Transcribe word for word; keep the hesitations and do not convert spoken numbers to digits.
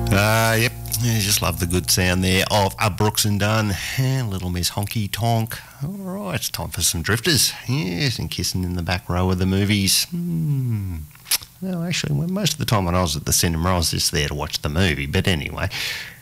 Uh, yep, I just love the good sound there of a Brooks and Dunn, and Little Miss Honky Tonk. All right, it's time for some Drifters. Yes, and kissing in the back row of the movies. Hmm. Well, actually, well, most of the time when I was at the cinema, I was just there to watch the movie. But anyway,